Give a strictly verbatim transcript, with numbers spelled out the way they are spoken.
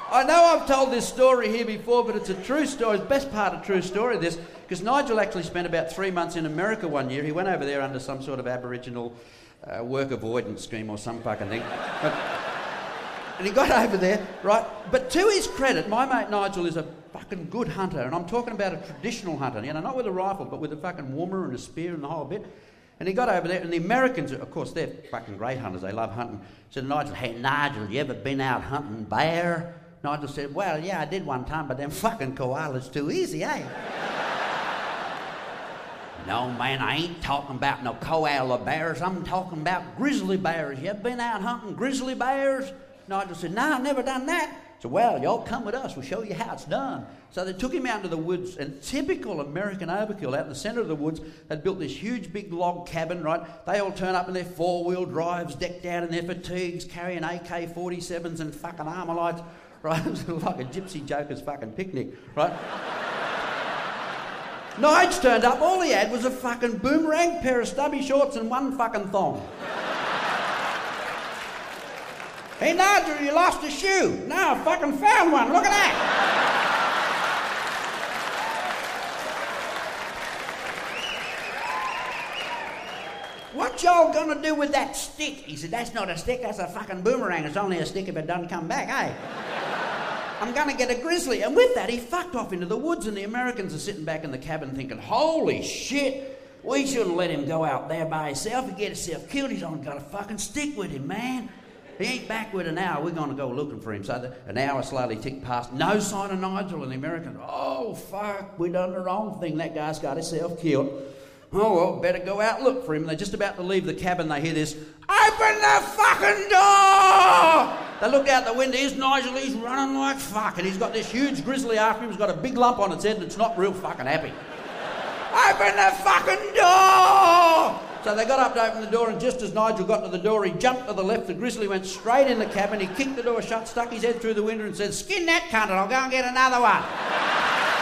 I know I've told this story here before, but it's a true story. It's the best part of true story of this, because Nigel actually spent about three months in America one year. He went over there under some sort of Aboriginal uh, work avoidance scheme or some fucking thing. But, and he got over there, right? But to his credit, my mate Nigel is a fucking good hunter, and I'm talking about a traditional hunter, you know, not with a rifle, but with a fucking warmer and a spear and the whole bit. And he got over there, and the Americans, of course, they're fucking great hunters. They love hunting. Said to Nigel, "Hey, Nigel, you ever been out hunting bear?" Nigel said, "Well, yeah, I did one time, but them fucking koalas too easy, eh?" "No, man, I ain't talking about no koala bears. I'm talking about grizzly bears. You ever been out hunting grizzly bears?" Nigel said, "No, I've never done that." So, "Well, y'all come with us. We'll show you how it's done." So they took him out into the woods, and typical American overkill, out in the centre of the woods, they'd built this huge big log cabin, right? They all turn up in their four-wheel drives, decked out in their fatigues, carrying A K forty-sevens and fucking Armalite, right? It was like a gypsy joker's fucking picnic, right? Nige turned up, all he had was a fucking boomerang, pair of stubby shorts and one fucking thong. "Hey, Nigel, you lost a shoe." "No, I fucking found one. Look at that." "What y'all gonna do with that stick?" He said, "That's not a stick, that's a fucking boomerang. It's only a stick if it doesn't come back, eh?" "I'm gonna get a grizzly." And with that, he fucked off into the woods, and the Americans are sitting back in the cabin thinking, "Holy shit, we shouldn't let him go out there by himself. He'd get himself killed. He's only got a fucking stick with him, man. He ain't back with an hour. We're going to go looking for him." So the, an hour slowly ticked past. No sign of Nigel, and the Americans, "Oh, fuck, we done the wrong thing. That guy's got himself killed. Oh, well, better go out and look for him." They're just about to leave the cabin. They hear this, "Open the fucking door!" They look out the window. Here's Nigel. He's running like fuck, and he's got this huge grizzly after him. He's got a big lump on its head, and it's not real fucking happy. "Open the fucking door!" So they got up to open the door, and just as Nigel got to the door, he jumped to the left. The grizzly went straight in the cabin. He kicked the door shut, stuck his head through the window and said, "Skin that cunt and I'll go and get another one."